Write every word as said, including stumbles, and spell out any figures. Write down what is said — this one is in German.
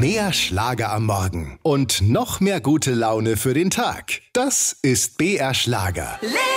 Mehr Schlager am Morgen und noch mehr gute Laune für den Tag. Das ist B R Schlager. Le